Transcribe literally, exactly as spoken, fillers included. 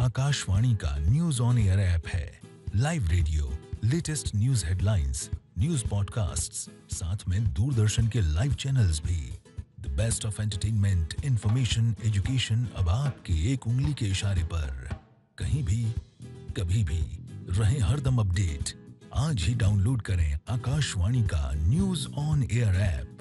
आकाशवाणी का news on air app है। Live radio, latest news headlines, news podcasts, साथ में दूरदर्शन के लाइव चैनल्स भी। The best of entertainment, information, education अब आपके एक उंगली के इशारे पर। कहीं भी, कभी भी, रहें हरदम अपडेट। आज ही डाउनलोड करें आकाशवाणी का न्यूज ऑन एयर ऐप।